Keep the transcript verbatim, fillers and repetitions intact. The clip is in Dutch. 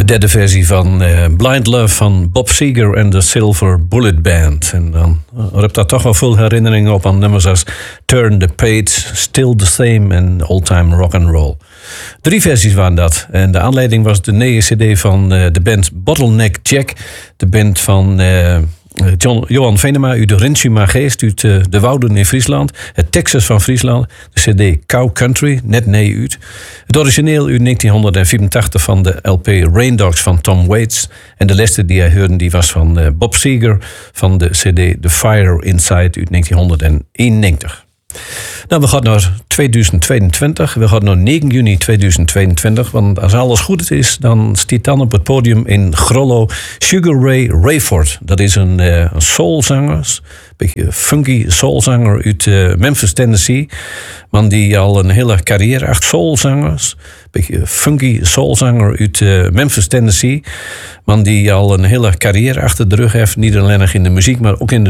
derde versie van uh, Blind Love van Bob Seger en de Silver Bullet Band. En dan uh, heb daar toch wel veel herinneringen op aan nummers als Turn the Page, Still the Same en Old Time Rock and Roll. Drie versies waren dat. En de aanleiding was de nieuwe cd van uh, de band Bottleneck Jack. De band van uh, John, Johan Venema uit de Rensuma Geest uit uh, de Wouden in Friesland. Het Texas van Friesland. De cd Cow Country, net nee uit. Het origineel uit negentien vierentachtig van de L P Rain Dogs van Tom Waits. En de laatste die hij hoorde die was van uh, Bob Seger van de cd The Fire Inside uit negentien eenennegentig. Nou, we gaan naar tweeduizend tweeëntwintig. We gaan naar negen juni tweeduizend tweeëntwintig. Want als alles goed is, dan stiet dan op het podium in Grollo Sugar Ray Rayford. Dat is een, uh, een soulzanger, een beetje funky soulzanger uit uh, Memphis, Tennessee. Man die al een hele carrière achter soulzangers. Een beetje funky soulzanger uit uh, Memphis, Tennessee. Man die al een hele carrière achter de rug heeft. Niet alleen in de muziek, maar ook in de